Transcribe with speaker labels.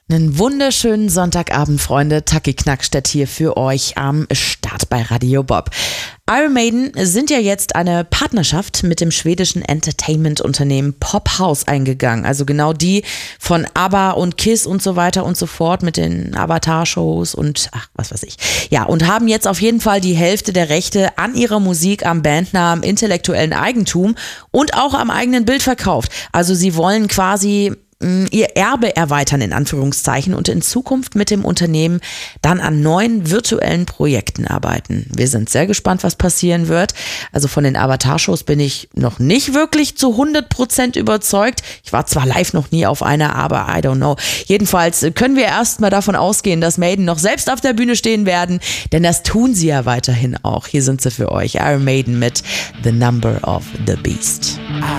Speaker 1: Einen wunderschönen Sonntagabend, Freunde. Taki Knackstedt hier für euch am Start bei Radio Bob. Iron Maiden sind ja jetzt eine Partnerschaft mit dem schwedischen Entertainment-Unternehmen Pophouse eingegangen. Also genau die von ABBA und KISS und so weiter und so fort mit den Avatar-Shows und was weiß ich. Ja, und haben jetzt auf jeden Fall die Hälfte der Rechte an ihrer Musik, am Bandnamen, intellektuellen Eigentum und auch am eigenen Bild verkauft. Also sie wollen quasi ihr Erbe erweitern, in Anführungszeichen, und in Zukunft mit dem Unternehmen dann an neuen virtuellen Projekten arbeiten. Wir sind sehr gespannt, was passieren wird. Also von den Avatar-Shows bin ich noch nicht wirklich zu 100% überzeugt. Ich war zwar live noch nie auf einer, aber I don't know. Jedenfalls können wir erstmal davon ausgehen, dass Maiden noch selbst auf der Bühne stehen werden, denn das tun sie ja weiterhin auch. Hier sind sie für euch, Iron Maiden mit The Number of the Beast.